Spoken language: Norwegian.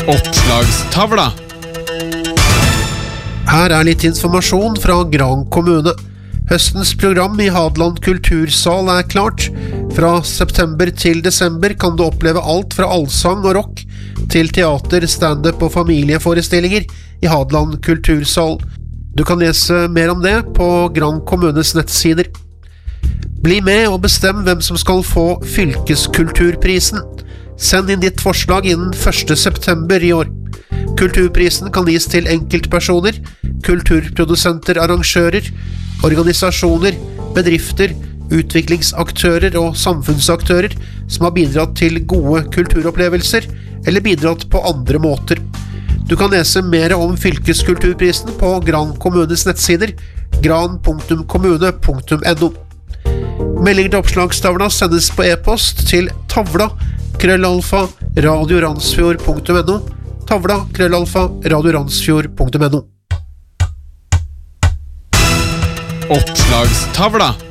Oppslagstavla. Her litt informasjon fra Gran kommune. Høstens program i Hadeland kultursal klart. Fra september til desember kan du oppleve alt fra allsang og rock til teater, stand-up og familieforestillinger i Hadeland kultursal. Du kan lese mer om det på Gran kommunes nettsider. Bli med og bestem hvem som skal få fylkeskulturprisen. Send inn ditt forslag innen 1. september i år. Kulturprisen kan gis til enkeltpersoner, kulturprodusenter, arrangører, organisasjoner, bedrifter, utviklingsaktører og samfunnsaktører som har bidratt til gode kulturopplevelser eller bidratt på andre måter. Du kan lese mer om fylkeskulturprisen på Gran kommunes nettsider gran.kommune.no. Meldinger til oppslagstavla sendes på e-post til tavla@radiorandsfjord.no tavla@radiorandsfjord.no. Oppslagstavla.